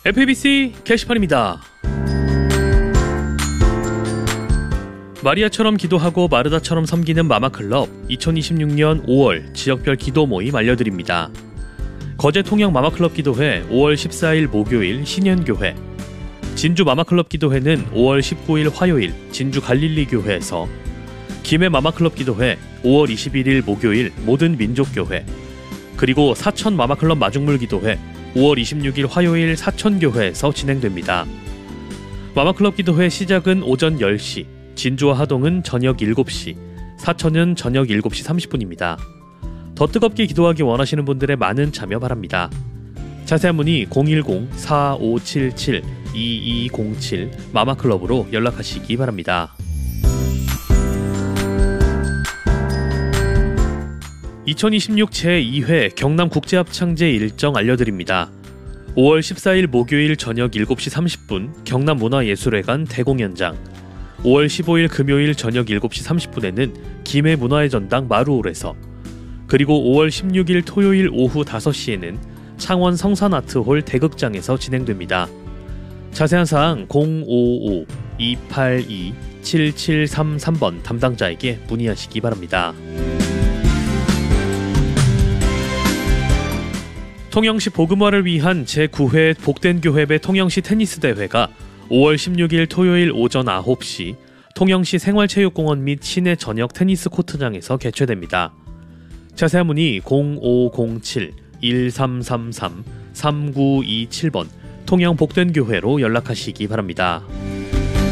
FABC 게시판입니다. 마리아처럼 기도하고 마르다처럼 섬기는 마마클럽 2026년 5월 지역별 기도 모임 알려드립니다. 거제 통영 마마클럽 기도회 5월 14일 목요일 신현교회, 진주 마마클럽 기도회는 5월 19일 화요일 진주 갈릴리 교회에서, 김해 마마클럽 기도회 5월 21일 목요일 모든 민족교회, 그리고 사천 마마클럽 마중물 기도회 5월 26일 화요일 사천교회에서 진행됩니다. 마마클럽 기도회 시작은 오전 10시, 진주와 하동은 저녁 7시, 사천은 저녁 7시 30분입니다. 더 뜨겁게 기도하기 원하시는 분들의 많은 참여 바랍니다. 자세한 문의 010-4577-2207 마마클럽으로 연락하시기 바랍니다. 2026 제2회 경남국제합창제 일정 알려드립니다. 5월 14일 목요일 저녁 7시 30분 경남문화예술회관 대공연장, 5월 15일 금요일 저녁 7시 30분에는 김해문화의 전당 마루홀에서, 그리고 5월 16일 토요일 오후 5시에는 창원 성산아트홀 대극장에서 진행됩니다. 자세한 사항 055-282-7733번 담당자에게 문의하시기 바랍니다. 통영시 복음화를 위한 제9회 복된 교회배 통영시 테니스 대회가 5월 16일 토요일 오전 9시 통영시 생활체육공원 및 시내 전역 테니스 코트장에서 개최됩니다. 자세한 문의 0507-1333-3927번 통영 복된 교회로 연락하시기 바랍니다.